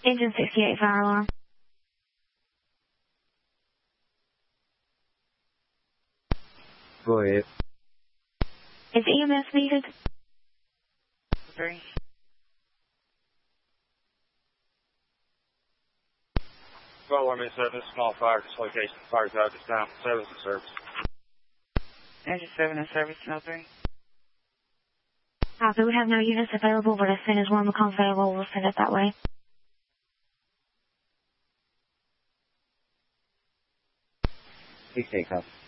Engine 68, fire alarm. Go ahead. Is EMS needed? 3. Well, I'm in service, small fire dislocation, fire's out this time, service and service. Engine 7 in service, no 3. Copy, we have no units available, but as soon as one becomes available, we'll send it that way. He can't come.